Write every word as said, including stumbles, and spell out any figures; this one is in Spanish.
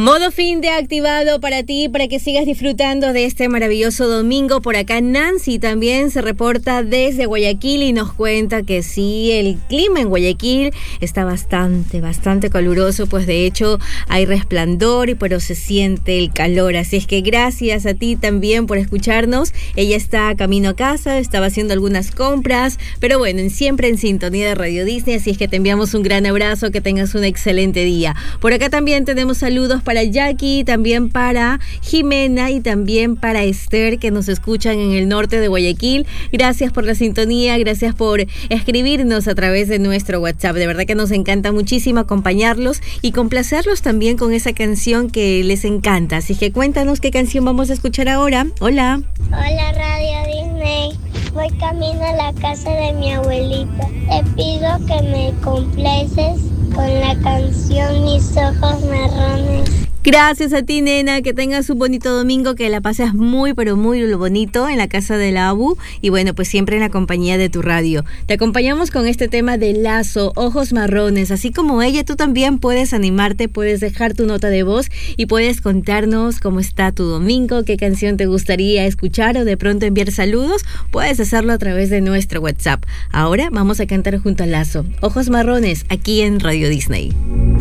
Modo fin de activado para ti, para que sigas disfrutando de este maravilloso domingo. Por acá Nancy también se reporta desde Guayaquil y nos cuenta que sí, el clima en Guayaquil está bastante, bastante caluroso, pues de hecho hay resplandor, pero se siente el calor. Así es que gracias a ti también por escucharnos. Ella está camino a casa, estaba haciendo algunas compras, pero bueno, siempre en sintonía de Radio Disney, así es que te enviamos un gran abrazo, que tengas un excelente día. Por acá también tenemos saludos para Jackie, también para Jimena y también para Esther, que nos escuchan en el norte de Guayaquil. Gracias por la sintonía, gracias por escribirnos a través de nuestro WhatsApp. De verdad que nos encanta muchísimo acompañarlos y complacerlos también con esa canción que les encanta. Así que cuéntanos qué canción vamos a escuchar ahora. Hola. Hola Radio Disney. Voy camino a la casa de mi abuelita. Te pido que me complaces con la canción Mis ojos marrones. Gracias a ti, nena, que tengas un bonito domingo, que la pases muy, pero muy bonito en la casa de la Abu y bueno, pues siempre en la compañía de tu radio. Te acompañamos con este tema de Lazo, Ojos Marrones. Así como ella, tú también puedes animarte, puedes dejar tu nota de voz y puedes contarnos cómo está tu domingo, qué canción te gustaría escuchar o de pronto enviar saludos. Puedes hacerlo a través de nuestro WhatsApp. Ahora vamos a cantar junto a Lazo, Ojos Marrones, aquí en Radio Disney.